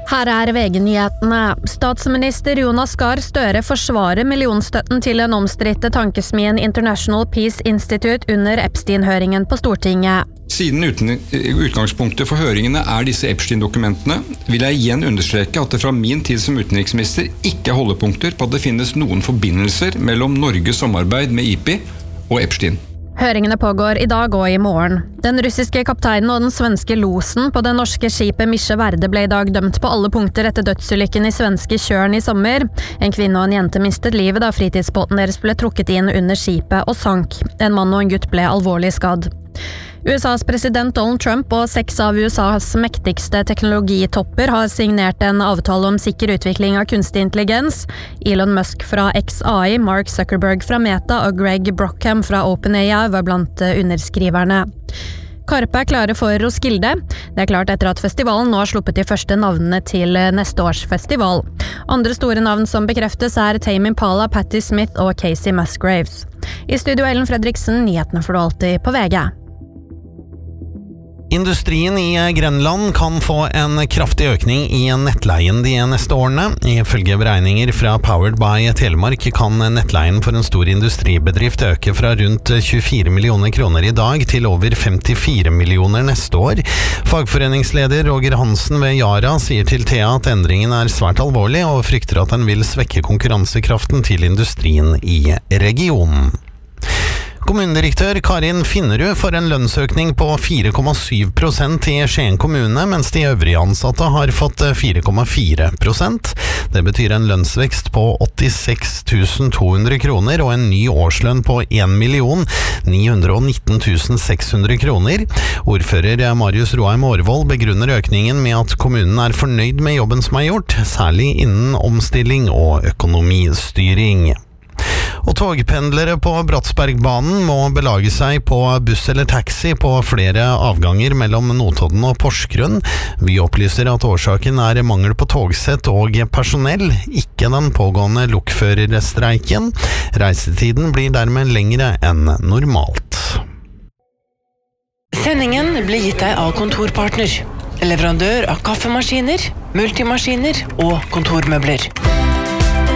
Her VG-nyhetene. Statsminister Jonas Gahr Støre forsvarer millionstøtten til den omstridte tankesmien International Peace Institute under Epstein-høringen på Stortinget. Siden utgangspunktet for høringene disse Epstein-dokumentene, vil jeg igjen understreke at det fra min tid som utenriksminister ikke holdepunkter på at det finnes noen forbindelser mellom Norges samarbeid med IPI og Epstein. Høringene pågår I dag og I morgen. Den russiske kapteinen og den svenske losen på det norske skipet Misje Verde ble I dag dømt på alle punkter etter dødsulykken I svenske Tjørn I sommer. En kvinne og en jente mistet livet da fritidsbåten deres ble trukket inn under skipet og sank. En mann og en gutt ble alvorlig skadd. USAs president Donald Trump og 6 av USAs mektigste teknologitopper har signert en avtale om sikker utvikling av kunstig intelligens. Elon Musk fra XAI, Mark Zuckerberg fra Meta og Greg Brockham fra OpenAI var blant underskriverne. Karpe klare for Roskilde. Det klart etter at festivalen nå har sluppet de første navnene til neste års festival. Andre store navn som bekreftes Tame Impala, Patti Smith og Casey Musgraves. I studio Ellen Fredriksen, nyhetene får du alltid på VG. Industrien I Grenland kan få en kraftig økning I nettleien de neste årene. Ifølge beregninger fra Powered by Telemark kan nettleien for en stor industribedrift øke fra rundt 24 millioner kroner I dag til over 54 millioner neste år. Fagforeningsleder Roger Hansen ved Yara sier til Thea at endringen svært alvorlig og frykter at den vil svekke konkurransekraften til industrien I regionen. Kommunedirektør Karin Finnerud får en lønnsøkning på 4,7% I Skien kommune, mens de øvrige ansatte har fått 4,4%. Det betyr en lønnsvekst på 86 200 kroner og en ny årslønn på 1 919 600 kroner. Ordfører Marius Roheim Aarvold begrunner økningen med at kommunen fornøyd med jobben som gjort, særlig innen omstilling og økonomistyring. Og togpendlere på Bratsbergbanen må belage seg på buss eller taxi på flere avganger mellom Notodden og Porsgrunn. Vi opplyser at årsaken mangel på togsett og personell, ikke den pågående lokførerstreiken. Reisetiden blir dermed lengre enn normalt. Sendingen blir gitt deg av Kontorpartner, leverandør av kaffemaskiner, multimaskiner og kontormøbler.